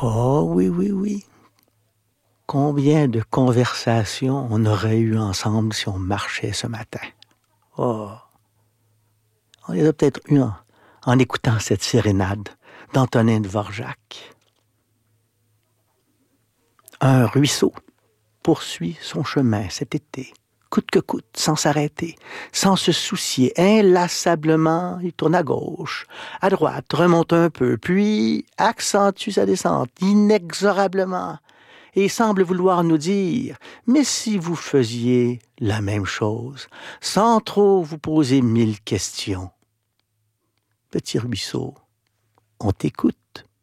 Oh oui, oui, oui. Combien de conversations on aurait eu ensemble si on marchait ce matin? Oh, on les a peut-être eues en écoutant cette sérénade d'Antonin Dvorak. Un ruisseau poursuit son chemin cet été, coûte que coûte, sans s'arrêter, sans se soucier. Inlassablement, il tourne à gauche, à droite, remonte un peu, puis accentue sa descente inexorablement et semble vouloir nous dire « Mais si vous faisiez la même chose, sans trop vous poser 1000 questions. » Petit ruisseau, on t'écoute.